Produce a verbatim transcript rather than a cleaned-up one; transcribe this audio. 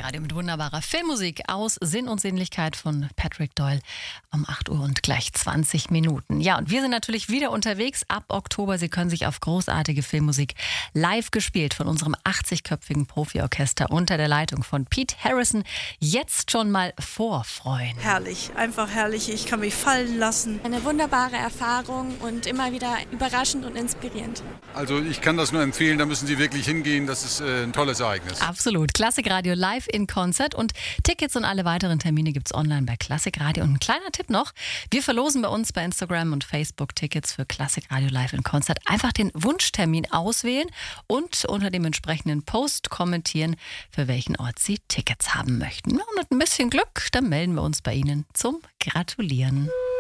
Klassikradio mit wunderbarer Filmmusik aus Sinn und Sinnlichkeit von Patrick Doyle um acht Uhr und gleich zwanzig Minuten. Ja, und wir sind natürlich wieder unterwegs ab Oktober. Sie können sich auf großartige Filmmusik live gespielt von unserem achtzigköpfigen Profiorchester unter der Leitung von Pete Harrison jetzt schon mal vorfreuen. Herrlich, einfach herrlich. Ich kann mich fallen lassen. Eine wunderbare Erfahrung und immer wieder überraschend und inspirierend. Also ich kann das nur empfehlen, da müssen Sie wirklich hingehen. Das ist äh, ein tolles Ereignis. Absolut. Klassikradio live in Konzert und Tickets und alle weiteren Termine gibt's online bei Klassikradio. Und ein kleiner Tipp noch, wir verlosen bei uns bei Instagram und Facebook Tickets für Klassikradio live in Konzert. Einfach den Wunschtermin auswählen und unter dem entsprechenden Post kommentieren, für welchen Ort Sie Tickets haben möchten. Ja, und mit ein bisschen Glück, dann melden wir uns bei Ihnen zum Gratulieren.